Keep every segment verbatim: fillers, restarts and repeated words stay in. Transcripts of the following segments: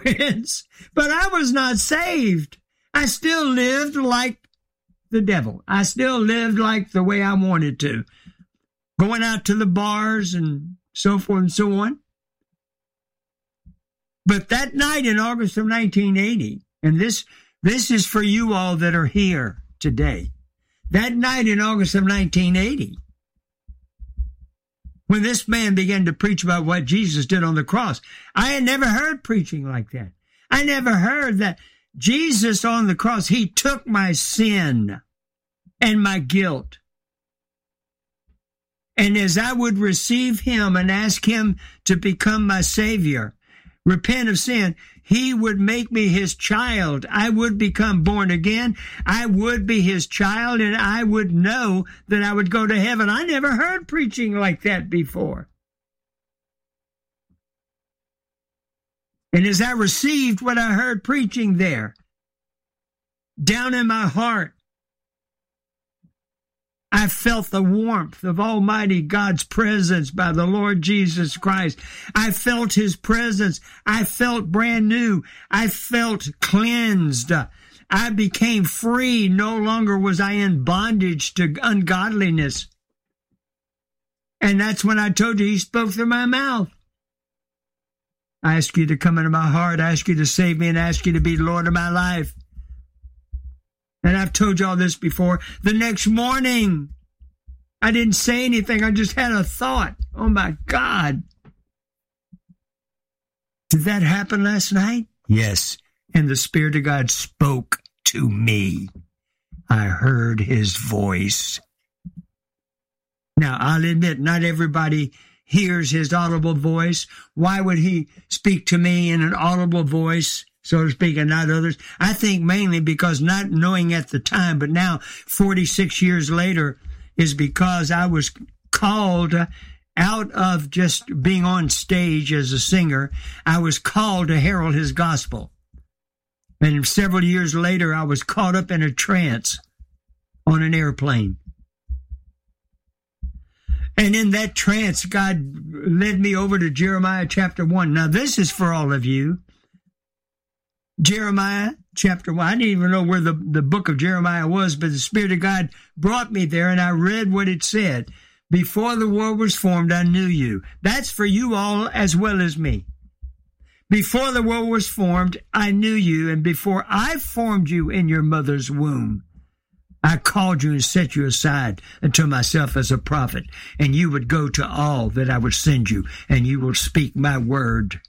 friends, but I was not saved. I still lived like the devil. I still lived like the way I wanted to, going out to the bars and so forth and so on. But that night in August of nineteen eighty, and this, this is for you all that are here today, that night in August of nineteen eighty, when this man began to preach about what Jesus did on the cross, I had never heard preaching like that. I never heard that Jesus on the cross, he took my sin and my guilt. And as I would receive him and ask him to become my Savior, repent of sin, he would make me his child. I would become born again. I would be his child, and I would know that I would go to heaven. I never heard preaching like that before. And as I received what I heard preaching there, down in my heart, I felt the warmth of Almighty God's presence by the Lord Jesus Christ. I felt his presence. I felt brand new. I felt cleansed. I became free. No longer was I in bondage to ungodliness. And that's when I told you he spoke through my mouth. I ask you to come into my heart. I ask you to save me and ask you to be Lord of my life. And I've told you all this before. The next morning, I didn't say anything. I just had a thought. Oh, my God. Did that happen last night? Yes. And the Spirit of God spoke to me. I heard his voice. Now, I'll admit, not everybody hears his audible voice. Why would he speak to me in an audible voice, so to speak, and not others? I think mainly because not knowing at the time, but now forty-six years later, is because I was called out of just being on stage as a singer. I was called to herald his gospel. And several years later, I was caught up in a trance on an airplane. And in that trance, God led me over to Jeremiah chapter one. Now, this is for all of you. Jeremiah chapter one. I didn't even know where the, the book of Jeremiah was, but the Spirit of God brought me there, and I read what it said. Before the world was formed, I knew you. That's for you all as well as me. Before the world was formed, I knew you, and before I formed you in your mother's womb, I called you and set you aside unto myself as a prophet, and you would go to all that I would send you, and you will speak my word.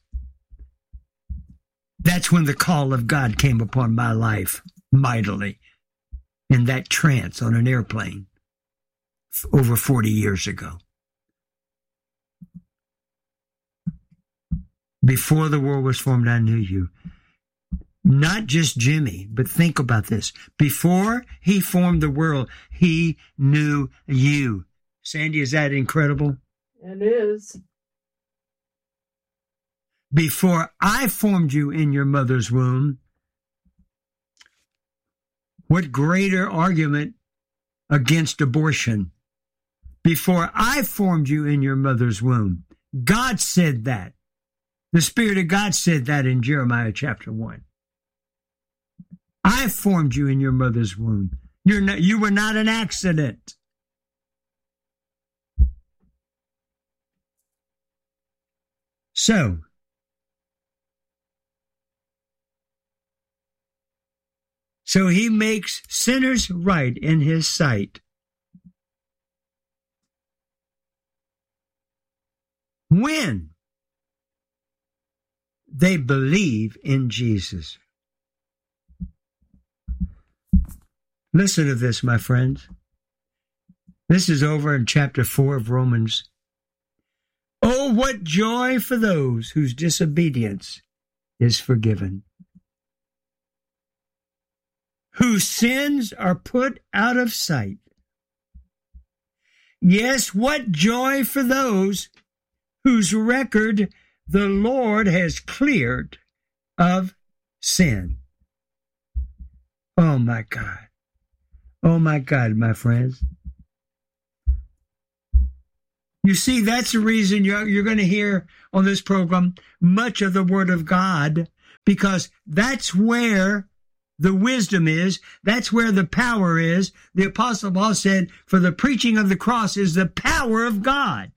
That's when the call of God came upon my life mightily, in that trance on an airplane over forty years ago. Before the world was formed, I knew you. Not just Jimmy, but think about this. Before he formed the world, he knew you. Sandy, is that incredible? It is. Before I formed you in your mother's womb, what greater argument against abortion? Before I formed you in your mother's womb. God said that. The Spirit of God said that in Jeremiah chapter one. I formed you in your mother's womb. You're not, you were not an accident. So, so he makes sinners right in his sight. When they believe in Jesus. Listen to this, my friends. This is over in chapter four of Romans. Oh, what joy for those whose disobedience is forgiven, whose sins are put out of sight. Yes, what joy for those whose record the Lord has cleared of sin. Oh, my God. Oh, my God, my friends. You see, that's the reason you're, you're going to hear on this program much of the Word of God, because that's where the wisdom is. That's where the power is. The Apostle Paul said, for the preaching of the cross is the power of God.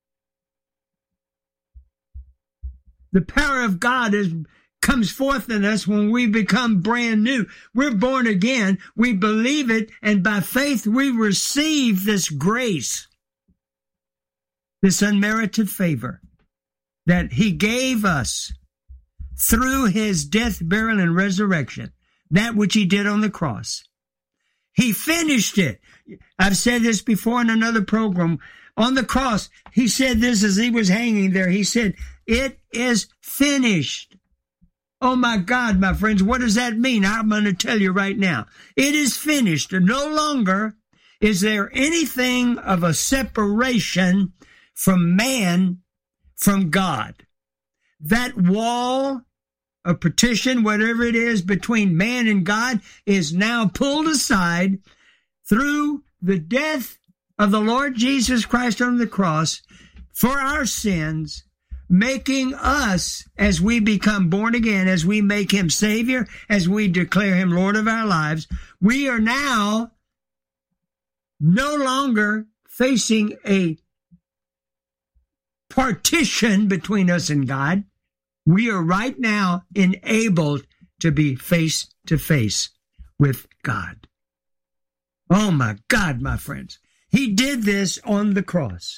The power of God is comes forth in us when we become brand new. We're born again. We believe it, and by faith we receive this grace, this unmerited favor that he gave us through his death, burial, and resurrection, that which he did on the cross. He finished it. I've said this before in another program. On the cross, he said this as he was hanging there. He said, it is finished. Oh my God, my friends, what does that mean? I'm going to tell you right now. It is finished. No longer is there anything of a separation from man, from God. That wall of partition, whatever it is, between man and God is now pulled aside through the death of the Lord Jesus Christ on the cross for our sins, making us, as we become born again, as we make him Savior, as we declare him Lord of our lives, we are now no longer facing a partition between us and God. We are right now enabled to be face to face with God. Oh my God, my friends. He did this on the cross.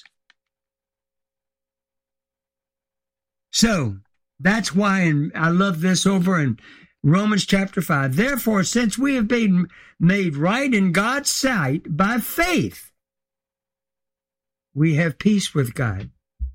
So that's why, and I love this over in Romans chapter five. Therefore, since we have been made right in God's sight by faith, we have peace with God.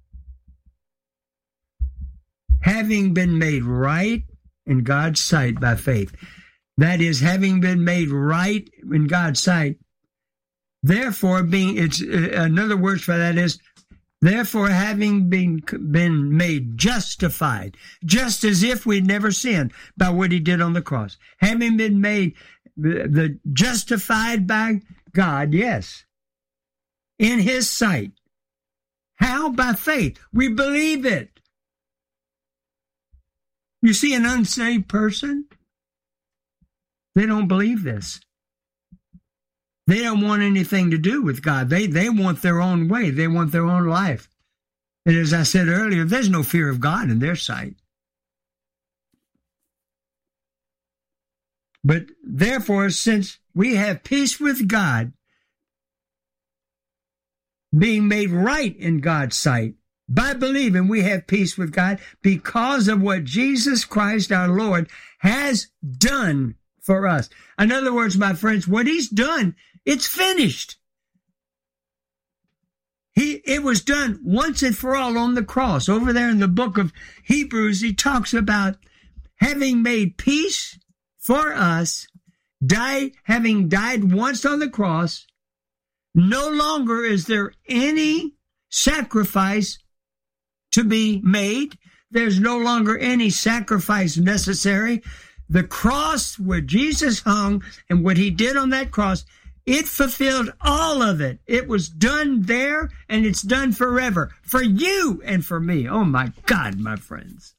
Having been made right in God's sight by faith. That is, having been made right in God's sight. Therefore, being, it's uh, another word for that is, therefore, having been, been made justified, just as if we'd never sinned by what he did on the cross. Having been made the, the justified by God, yes, in his sight. How? By faith. We believe it. You see an unsaved person? They don't believe this. They don't want anything to do with God. They, they want their own way. They want their own life. And as I said earlier, there's no fear of God in their sight. But therefore, since we have peace with God, being made right in God's sight, by believing we have peace with God because of what Jesus Christ our Lord has done for us. In other words, my friends, what he's done, it's finished. He, it was done once and for all on the cross. Over there in the book of Hebrews, he talks about having made peace for us, die, having died once on the cross. No longer is there any sacrifice to be made. There's no longer any sacrifice necessary. The cross where Jesus hung and what he did on that cross, it fulfilled all of it. It was done there, and it's done forever for you and for me. Oh my God, my friends.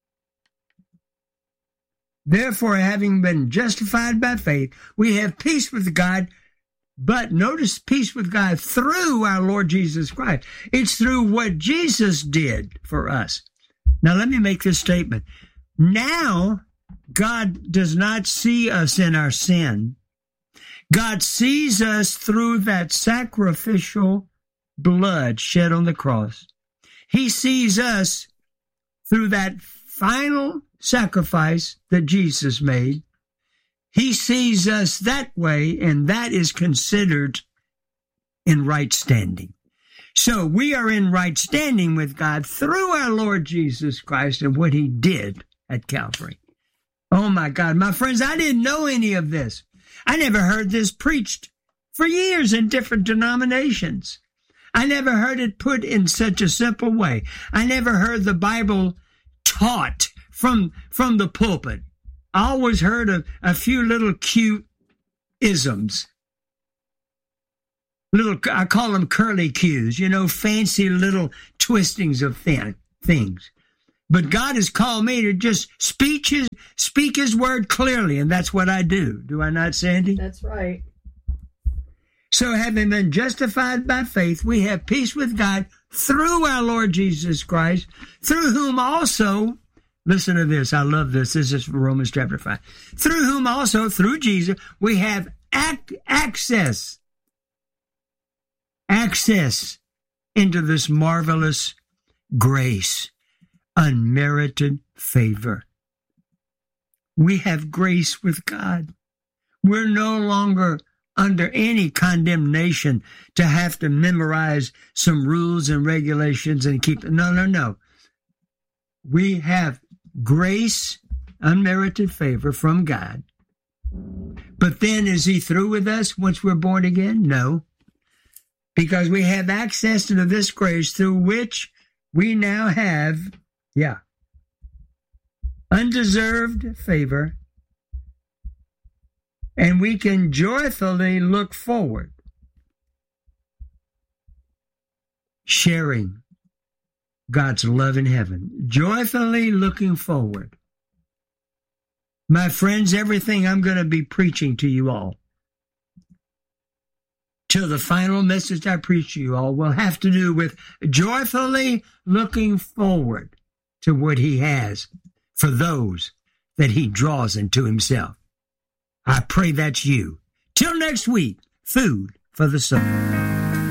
Therefore, having been justified by faith, we have peace with God. But notice, peace with God through our Lord Jesus Christ. It's through what Jesus did for us. Now, let me make this statement. Now, God does not see us in our sin. God sees us through that sacrificial blood shed on the cross. He sees us through that final sacrifice that Jesus made. He sees us that way, and that is considered in right standing. So we are in right standing with God through our Lord Jesus Christ and what he did at Calvary. Oh my God, my friends, I didn't know any of this. I never heard this preached for years in different denominations. I never heard it put in such a simple way. I never heard the Bible taught from, from the pulpit. I always heard of a few little cute isms. Little, I call them curly cues, you know, fancy little twistings of thin, things. But God has called me to just speak his, speak his word clearly, and that's what I do. Do I not, Sandy? That's right. So having been justified by faith, we have peace with God through our Lord Jesus Christ, through whom also, listen to this, I love this, this is Romans chapter five, through whom also, through Jesus, we have ac- access, access into this marvelous grace, unmerited favor. We have grace with God. We're no longer under any condemnation to have to memorize some rules and regulations and keep, no, no, no. We have grace, unmerited favor from God. But then is he through with us once we're born again? No. Because we have access to this grace through which we now have, yeah, undeserved favor, and we can joyfully look forward, sharing God's love in heaven, joyfully looking forward. My friends, everything I'm going to be preaching to you all, till the final message I preach to you all, will have to do with joyfully looking forward to what he has for those that he draws into himself. I pray that's you. Till next week, food for the soul.